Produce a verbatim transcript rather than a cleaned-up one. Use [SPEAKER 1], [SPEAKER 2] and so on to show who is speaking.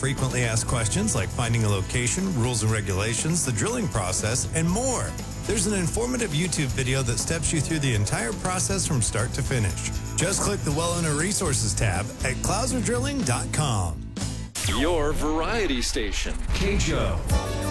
[SPEAKER 1] frequently asked questions like finding a location, rules and regulations, the drilling process, and more. There's an informative YouTube video that steps you through the entire process from start to finish. Just click the Well Owner Resources tab at clouser drilling dot com.
[SPEAKER 2] Your variety station.
[SPEAKER 3] K J O.